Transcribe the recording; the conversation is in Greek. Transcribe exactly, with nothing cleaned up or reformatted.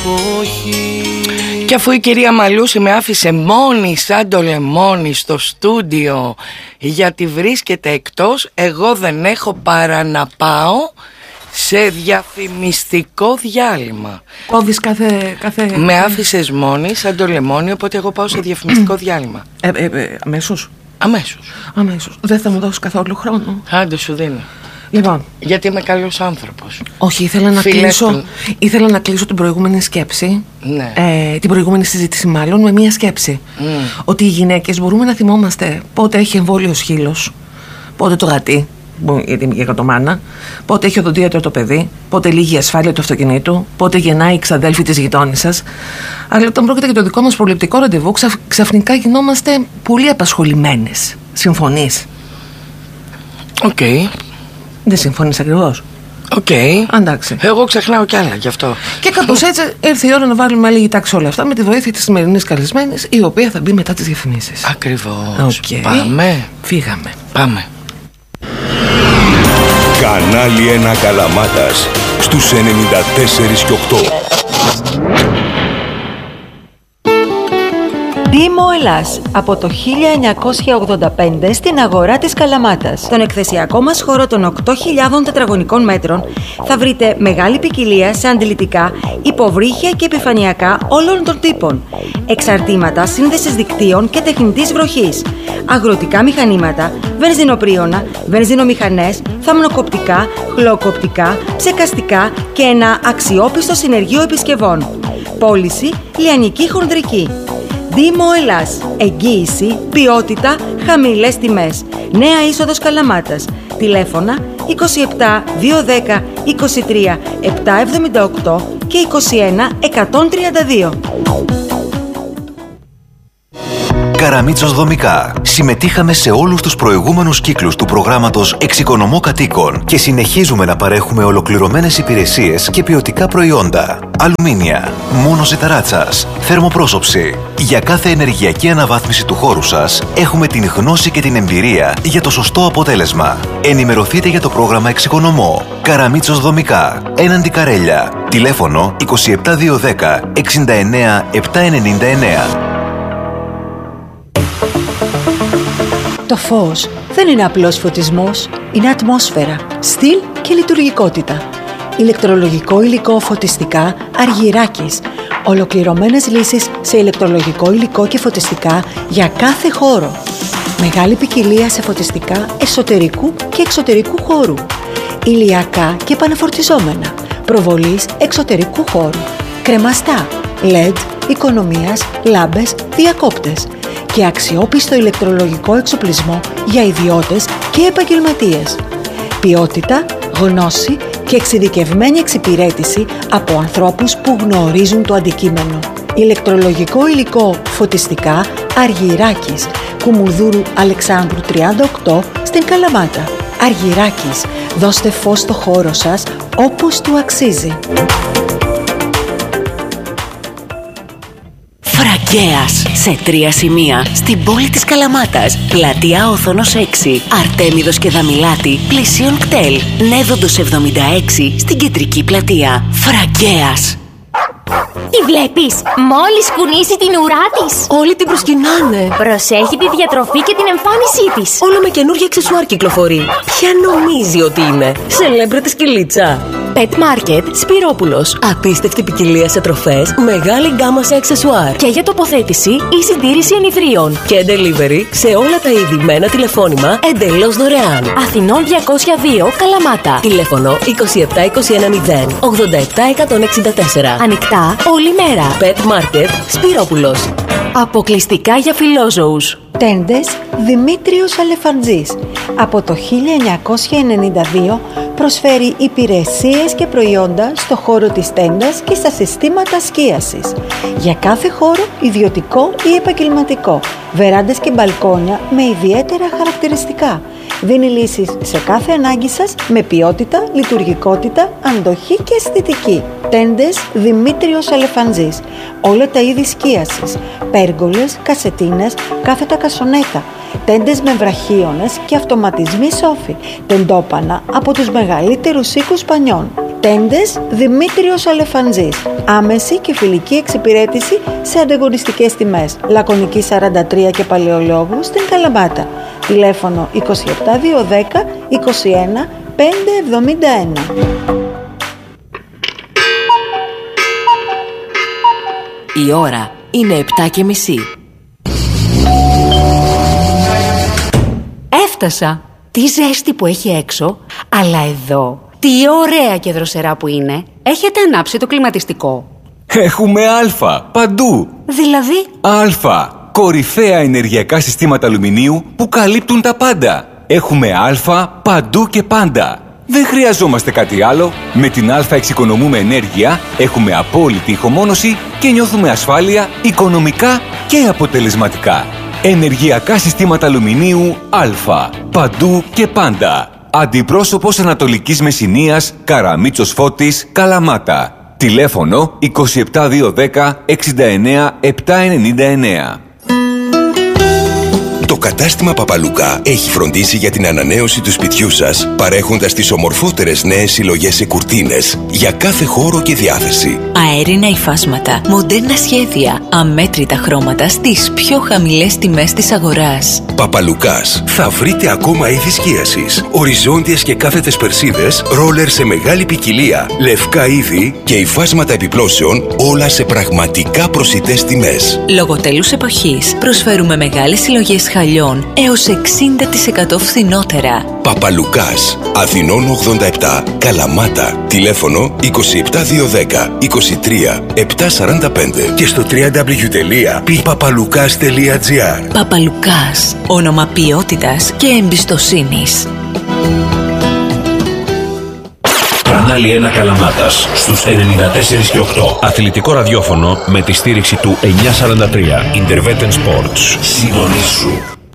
εποχή. Και αφού η κυρία Μαλούση με άφησε μόνη σαν το λεμόνι στο στούντιο γιατί βρίσκεται εκτός, εγώ δεν έχω παρά να πάω σε διαφημιστικό διάλειμμα. Κόβεις κάθε, κάθε... Με άφησες μόνη σαν το λεμόνι, οπότε εγώ πάω σε διαφημιστικό διάλειμμα. ε, ε, ε, Αμέσως. Αμέσως. Αμέσως. Δεν θα μου δώσεις καθόλου χρόνο. Άντε σου δίνω. Λοιπόν, γιατί είμαι καλός άνθρωπος. όχι, ήθελα να, κλείσω, ήθελα να κλείσω την προηγούμενη σκέψη, ναι. ε, την προηγούμενη συζήτηση μάλλον, με μία σκέψη. Mm. Ότι οι γυναίκες μπορούμε να θυμόμαστε πότε έχει εμβόλιο σχήλος, πότε το γατί, γιατί είμαι γεκατομάνα, πότε έχει οδοντίατρο το παιδί, πότε λύγει η ασφάλεια του αυτοκινήτου, πότε γεννάει η ξαδέλφη της γειτόνισσας. Αλλά όταν πρόκειται για το δικό μας προληπτικό ραντεβού, ξαφ, ξαφνικά γινόμαστε πολύ απασχολημένες. Συμφωνείς? Οκ. Okay. Δεν συμφωνείς ακριβώς? Οκ. Okay. Εντάξει. Εγώ ξεχνάω κι άλλα γι' αυτό. Και κάπως έτσι ήρθε η ώρα να βάλουμε λίγη τάξη όλα αυτά με τη βοήθεια της σημερινής καλεσμένης, η οποία θα μπει μετά τις διαφημίσεις. Ακριβώς. Okay. Πάμε. Φύγαμε. Πάμε. Κανάλι ένα Καλαμάτας στους ενενήντα τέσσερα και οκτώ. Δήμο Ελλάς, από το χίλια εννιακόσια ογδόντα πέντε στην αγορά της Καλαμάτας. Στον εκθεσιακό μας χώρο των οκτώ χιλιάδων τετραγωνικών μέτρων θα βρείτε μεγάλη ποικιλία σε αντιλητικά, υποβρύχια και επιφανειακά όλων των τύπων, εξαρτήματα σύνδεσης δικτύων και τεχνητής βροχής, αγροτικά μηχανήματα, βενζινοπρίωνα, βενζινομηχανές, θαμνοκοπτικά, χλωκοπτικά, ψεκαστικά και ένα αξιόπιστο συνεργείο επισκευών. Πώληση λιανική χονδρική. Δήμο Ελλάς. Εγγύηση, ποιότητα, χαμηλές τιμές. Νέα είσοδος Καλαμάτας. Τηλέφωνα είκοσι επτά διακόσια δέκα είκοσι τρία επτακόσια εβδομήντα οκτώ και είκοσι ένα εκατόν τριάντα δύο. Καραμίτσος Δομικά. Συμμετείχαμε σε όλους τους προηγούμενους κύκλους του προγράμματος Εξοικονομώ Κατοίκων και συνεχίζουμε να παρέχουμε ολοκληρωμένες υπηρεσίες και ποιοτικά προϊόντα. Αλουμίνια, μόνος ζεταράτσας, θερμοπρόσωψη. Για κάθε ενεργειακή αναβάθμιση του χώρου σας έχουμε την γνώση και την εμπειρία για το σωστό αποτέλεσμα. Ενημερωθείτε για το πρόγραμμα Εξοικονομώ. Καραμίτσος Δομικά. Έναντι Καρέλια. Τηλέφωνο είκοσι επτά διακόσια δέκα εξήντα εννέα επτακόσια ενενήντα εννέα. Το φως δεν είναι απλός φωτισμός, είναι ατμόσφαιρα, στυλ και λειτουργικότητα. Ηλεκτρολογικό υλικό φωτιστικά Αργυράκης. Ολοκληρωμένες λύσεις σε ηλεκτρολογικό υλικό και φωτιστικά για κάθε χώρο. Μεγάλη ποικιλία σε φωτιστικά εσωτερικού και εξωτερικού χώρου. Ηλιακά και επαναφορτιζόμενα. Προβολής εξωτερικού χώρου. Κρεμαστά, ελ ι ντι, οικονομίας, λάμπες, διακόπτες. Και αξιόπιστο ηλεκτρολογικό εξοπλισμό για ιδιώτες και επαγγελματίες. Ποιότητα, γνώση και εξειδικευμένη εξυπηρέτηση από ανθρώπους που γνωρίζουν το αντικείμενο. Ηλεκτρολογικό υλικό φωτιστικά Αργυράκης, Κουμουνδούρου Αλεξάνδρου τριάντα οκτώ στην Καλαμάτα. Αργυράκης, δώστε φως στο χώρο σας όπως του αξίζει. Φραγκέας, σε τρία σημεία στην πόλη της Καλαμάτας. Πλατεία Όθωνος έξι, Αρτέμιδος και Δαμιλάτη, πλησίον κτέλ. Νέδοντος εβδομήντα έξι στην κεντρική πλατεία. Φραγκέας. Τη βλέπεις, μόλις κουνήσει την ουρά της. Όλοι την προσκυνάνε. Προσέχει τη διατροφή και την εμφάνισή της. Όλο με καινούργια αξεσουάρ κυκλοφορεί. Ποια νομίζει ότι είναι? Σελέμπρετη σκυλίτσα. Pet Market Σπυρόπουλος. Απίστευτη ποικιλία σε τροφές, μεγάλη γκάμα σε αξεσουάρ. Και για τοποθέτηση ή συντήρηση ενιδρίων. Και delivery σε όλα τα είδη με ένα τηλεφώνημα εντελώς δωρεάν. Αθηνών διακόσια δύο, Καλαμάτα. Τηλέφωνο είκοσι επτά είκοσι ένα μηδέν ογδόντα επτά εκατόν εξήντα τέσσερα. Ανοιχτά όλη μέρα. Pet Market Σπυρόπουλος. Αποκλειστικά για φιλόζωους. Τέντες Δημήτριος Αλεφαντζής. Από το χίλια εννιακόσια ενενήντα δύο προσφέρει υπηρεσίες και προϊόντα στο χώρο της τέντας και στα συστήματα σκίασης. Για κάθε χώρο, ιδιωτικό ή επαγγελματικό, βεράντες και μπαλκόνια με ιδιαίτερα χαρακτηριστικά. Δίνει λύσεις σε κάθε ανάγκη σας με ποιότητα, λειτουργικότητα, αντοχή και αισθητική. Τέντες Δημήτριος Αλεφαντζής. Όλα τα είδη σκίασης, πέργολες, κασετίνες, κάθετα κασονέτα, τέντες με βραχίονες και αυτοματισμοί σόφοι, τεντόπανα από τους μεγαλύτερους οίκους πανιών. Τέντες Δημήτριος Αλεφαντζής. Άμεση και φιλική εξυπηρέτηση σε ανταγωνιστικές τιμές. Λακωνική σαράντα τρία και Παλαιολόγου στην Καλαμάτα. Τηλέφωνο είκοσι επτά διακόσια δέκα είκοσι ένα πεντακόσια εβδομήντα ένα. Η ώρα είναι επτά και μισή. Έφτασα. Τι ζέστη που έχει έξω, αλλά εδώ τι ωραία και δροσερά που είναι. Έχετε ανάψει το κλιματιστικό? Έχουμε Α παντού. Δηλαδή? Α. Κορυφαία ενεργειακά συστήματα αλουμινίου που καλύπτουν τα πάντα. Έχουμε Α παντού και πάντα. Δεν χρειαζόμαστε κάτι άλλο. Με την Α εξοικονομούμε ενέργεια, έχουμε απόλυτη ηχομόνωση και νιώθουμε ασφάλεια οικονομικά και αποτελεσματικά. Ενεργειακά συστήματα αλουμινίου Α. Παντού και πάντα. Αντιπρόσωπος Ανατολικής Μεσσηνίας, Καραμίτσος Φώτης, Καλαμάτα. Τηλέφωνο είκοσι επτά διακόσια δέκα εξήντα εννέα επτακόσια ενενήντα εννέα. Το κατάστημα Παπαλουκά έχει φροντίσει για την ανανέωση του σπιτιού σας, παρέχοντας τις ομορφότερες νέες συλλογές σε κουρτίνες για κάθε χώρο και διάθεση. Αέρινα υφάσματα, μοντέρνα σχέδια, αμέτρητα χρώματα στις πιο χαμηλές τιμές της αγοράς. Παπαλουκάς. Θα βρείτε ακόμα είδη σκίασης, οριζόντιες και κάθετες περσίδες, ρόλερ σε μεγάλη ποικιλία, λευκά είδη και υφάσματα επιπλώσεων, όλα σε πραγματικά προσιτές τιμές. Λόγω τέλους εποχής προσφέρουμε μεγάλες συλλογές χαλιών έως εξήντα τοις εκατό φθηνότερα. Παπαλουκάς. Αθηνών ογδόντα επτά, Καλαμάτα. Τηλέφωνο είκοσι επτά διακόσια δέκα είκοσι τρία επτακόσια σαράντα πέντε και στο double-u double-u double-u τελεία πι παπαλουκάς τελεία τζι άρ. Παπαλουκάς. Όνομα ποιότητας και εμπιστοσύνης. Κανάλι ένα Καλαμάτας στους ενενήντα τέσσερα και οκτώ. Αθλητικό ραδιόφωνο με τη στήριξη του εννιακόσια σαράντα τρία. Interveten Sports. Συντονίσου.